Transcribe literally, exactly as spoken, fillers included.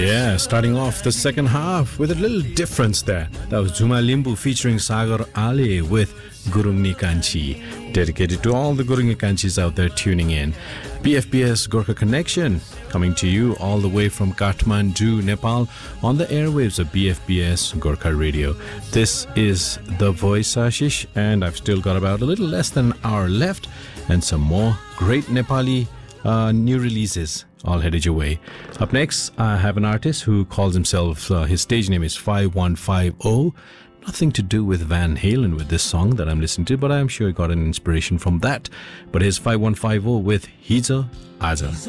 Yeah, starting off the second half with a little difference there. That was Juma Limbu featuring Sagar Ale with Gurungni Kanchi. Dedicated to all the Gurungni Kanchis out there tuning in. B F B S Gorkha Connection coming to you all the way from Kathmandu, Nepal on the airwaves of B F B S Gorkha Radio. This is The Voice Ashish, and I've still got about a little less than an hour left and some more great Nepali uh, new releases all headed your way. Up next, I have an artist who calls himself, uh, his stage name is five one five zero. Nothing to do with Van Halen with this song that I'm listening to, but I'm sure he got an inspiration from that. But here's five one five zero with Hiza Aza.